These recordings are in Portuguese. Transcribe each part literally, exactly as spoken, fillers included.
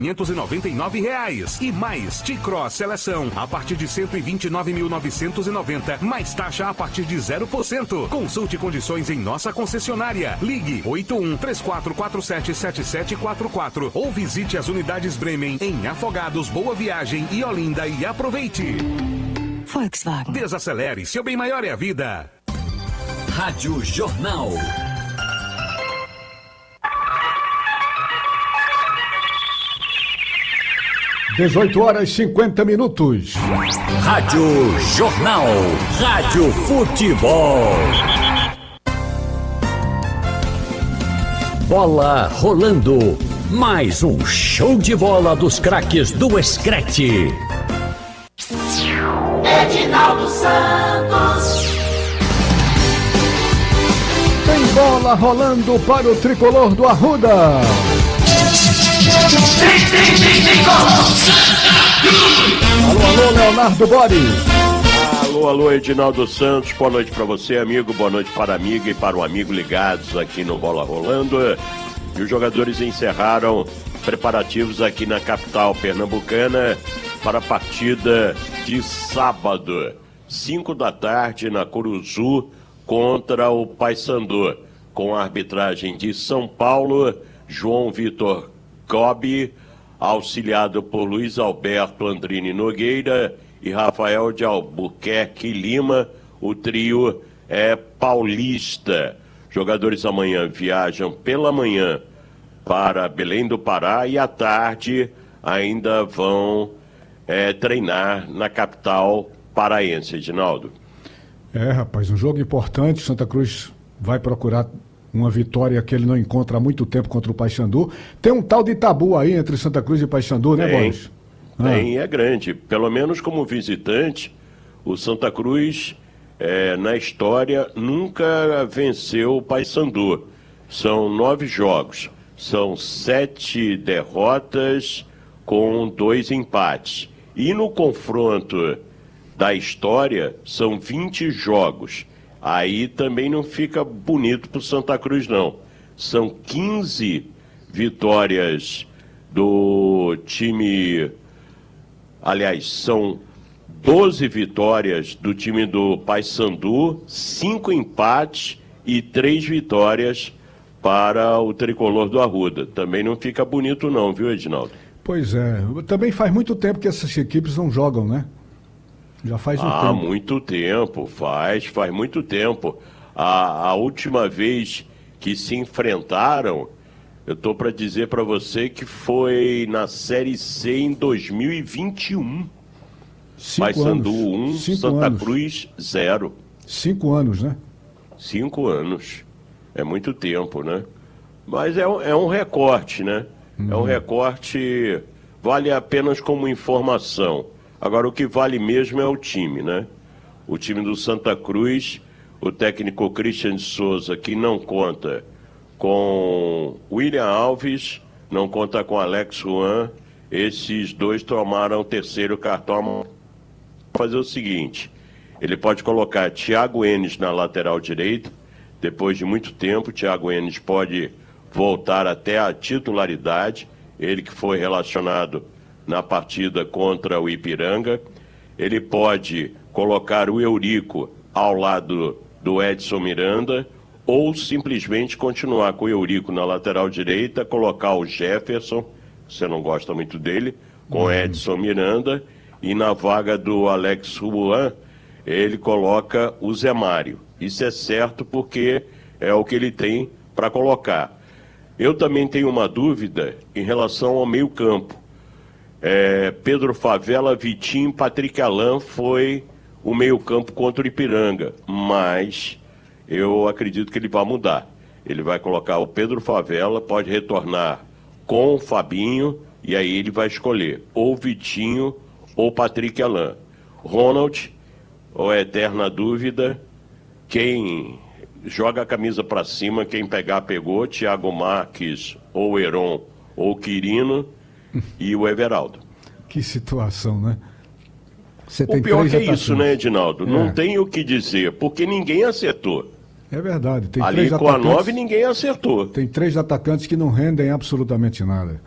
quinhentos e noventa e nove reais. E mais T-Cross Seleção a partir de cento e vinte e nove mil novecentos e noventa, mais taxa a partir de zero por cento. Consulte condições em nossa concessionária. Ligue oito um três quatro quatro sete sete sete quatro quatro ou visite as unidades Bremen em Afogados, Boa Viagem e Olinda e aproveite. Volkswagen. Desacelere, seu bem maior é a vida. Rádio Jornal. dezoito horas e cinquenta minutos. Rádio Jornal. Rádio Futebol. Bola rolando. Mais um show de bola dos craques do Escrete. Edinaldo Santos. Tem bola rolando para o tricolor do Arruda. Tem, tem, tem, tem gol! Alô, alô, Leonardo Boris. Alô, alô, Edinaldo Santos. Boa noite para você, amigo. Boa noite para a amiga e para o amigo ligados aqui no Bola Rolando. E os jogadores encerraram preparativos aqui na capital pernambucana para a partida de sábado, cinco da tarde, na Curuzu, contra o Paysandu, com a arbitragem de São Paulo, João Vitor Gobi, auxiliado por Luiz Alberto Andrini Nogueira e Rafael de Albuquerque Lima. O trio é paulista. Jogadores amanhã viajam pela manhã para Belém do Pará e à tarde ainda vão é, treinar na capital paraense, Edinaldo. É, rapaz, um jogo importante. Santa Cruz vai procurar uma vitória que ele não encontra há muito tempo contra o Paysandu. Tem um tal de tabu aí entre Santa Cruz e Paysandu, né, Boris? Tem, ah. é grande. Pelo menos como visitante, o Santa Cruz, é, na história, nunca venceu o Paysandu. São nove jogos. São sete derrotas com dois empates. E no confronto da história, são vinte jogos. Aí também não fica bonito para o Santa Cruz, não. São quinze vitórias do time... Aliás, são doze vitórias do time do Paysandu, cinco empates e três vitórias para o tricolor do Arruda. Também não fica bonito não, viu, Edinaldo? Pois é. Também faz muito tempo que essas equipes não jogam, né? Já faz um ah, tempo. Ah, muito tempo, faz, faz muito tempo. A, a última vez que se enfrentaram, eu tô para dizer para você que foi na Série C em dois mil e vinte e um. Paysandu um, Santa anos. Cruz zero. Cinco anos, né? Cinco anos. É muito tempo, né? Mas é, é um recorte, né? Hum. É um recorte, vale apenas como informação. Agora, o que vale mesmo é o time, né? O time do Santa Cruz, o técnico Christian de Souza, que não conta com William Alves, não conta com Alex Juan. Esses dois tomaram o terceiro cartão. Vou fazer o seguinte, ele pode colocar Thiago Enes na lateral direita. Depois de muito tempo, Thiago Enes pode voltar até a titularidade. Ele que foi relacionado na partida contra o Ipiranga. Ele pode colocar o Eurico ao lado do Edson Miranda ou simplesmente continuar com o Eurico na lateral direita, colocar o Jefferson, você não gosta muito dele, com o Edson Miranda, e na vaga do Alex Juan, ele coloca o Zé Mário. Isso é certo porque é o que ele tem para colocar. Eu também tenho uma dúvida em relação ao meio-campo. É, Pedro Favela, Vitinho, Patrick Alain foi o meio-campo contra o Ipiranga, mas eu acredito que ele vai mudar. Ele vai colocar o Pedro Favela, pode retornar com o Fabinho, e aí ele vai escolher ou Vitinho ou Patrick Alain. Ronald, ou é eterna dúvida, quem joga a camisa para cima, quem pegar, pegou, Thiago Marques, ou Heron, ou Quirino, e o Everaldo. Que situação, né? Você o tem pior que é atacantes. isso, né, Edinaldo? É. Não tem o que dizer, porque ninguém acertou. É verdade. Tem Ali três com atacantes, a nove ninguém acertou. Tem três atacantes que não rendem absolutamente nada.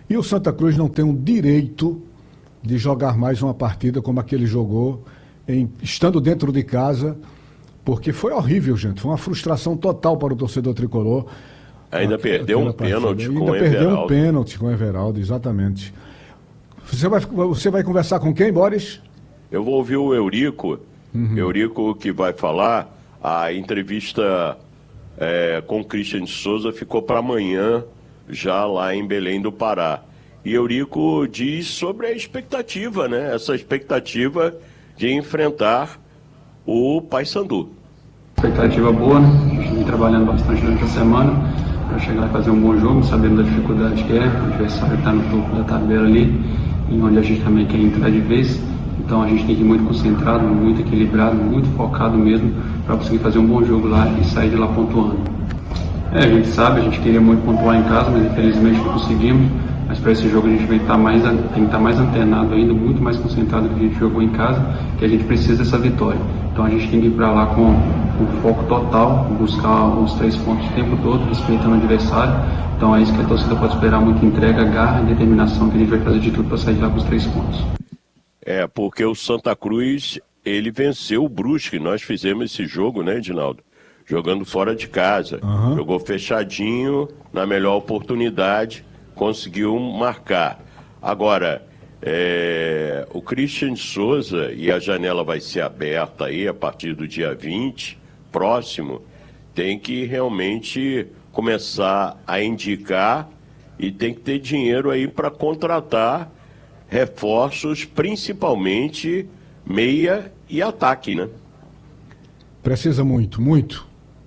E o Santa Cruz não tem o direito de jogar mais uma partida como aquele jogou, em, estando dentro de casa, porque foi horrível, gente. Foi uma frustração total para o torcedor tricolor. Ainda perdeu um pênalti com o Ainda perdeu um Everaldo. pênalti com o Everaldo, exatamente. Você vai, você vai conversar com quem, Boris? Eu vou ouvir o Eurico, Uhum. Eurico que vai falar. A entrevista é, com o Christian de Souza ficou para amanhã, já lá em Belém do Pará. E Eurico diz sobre a expectativa, né? Essa expectativa de enfrentar o Paysandu. Expectativa boa, né? A gente vem trabalhando bastante durante a semana para chegar e fazer um bom jogo, sabendo da dificuldade que é. O adversário está no topo da tabela ali, e onde a gente também quer entrar de vez. Então a gente tem que ir muito concentrado, muito equilibrado, muito focado mesmo para conseguir fazer um bom jogo lá e sair de lá pontuando. É, a gente sabe, a gente queria muito pontuar em casa, mas infelizmente não conseguimos. Mas para esse jogo a gente vai estar mais, tem que estar mais antenado ainda, muito mais concentrado do que a gente jogou em casa, que a gente precisa dessa vitória. Então a gente tem que ir para lá com um foco total, buscar os três pontos o tempo todo, respeitando o adversário. Então é isso que a torcida pode esperar, muita entrega, garra e determinação, que a gente vai fazer de tudo para sair de lá com os três pontos. É, porque o Santa Cruz, ele venceu o Brusque. Nós fizemos esse jogo, né, Edinaldo? Jogando fora de casa. Uhum. Jogou fechadinho, na melhor oportunidade, conseguiu marcar. Agora, é, o Christian de Souza, e a janela vai ser aberta aí a partir do dia vinte, próximo, tem que realmente começar a indicar e tem que ter dinheiro aí para contratar reforços, principalmente meia e ataque, né? Precisa muito, muito.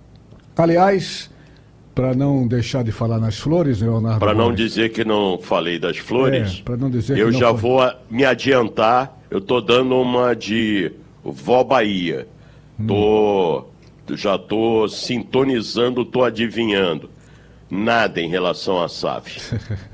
Aliás, para não deixar de falar nas flores, Leonardo. Para não Boris, dizer que não falei das flores, É, pra não dizer eu que não já falei. vou a- me adiantar. Eu tô dando uma de Vó Bahia. Tô, já tô sintonizando, tô adivinhando. Nada em relação à S A F.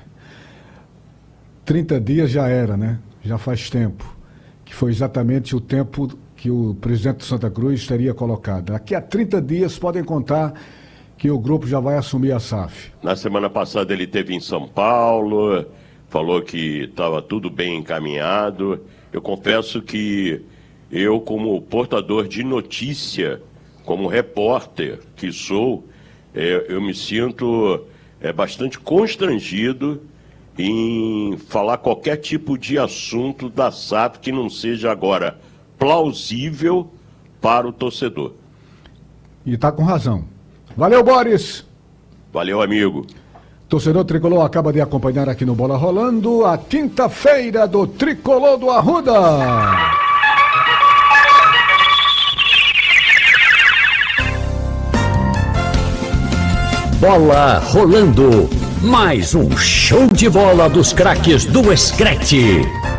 trinta dias já era, né? Já faz tempo. Que foi exatamente o tempo que o presidente do Santa Cruz teria colocado. Daqui a trinta dias podem contar que o grupo já vai assumir a S A F. Na semana passada ele esteve em São Paulo, falou que estava tudo bem encaminhado. Eu confesso que eu, como portador de notícia, como repórter que sou, é, eu me sinto é, bastante constrangido em falar qualquer tipo de assunto da S A F que não seja agora plausível para o torcedor. E tá com razão. Valeu, Boris! Valeu, amigo. Torcedor Tricolor acaba de acompanhar aqui no Bola Rolando a quinta-feira do Tricolor do Arruda. Bola rolando. Mais um show de bola dos craques do Screte.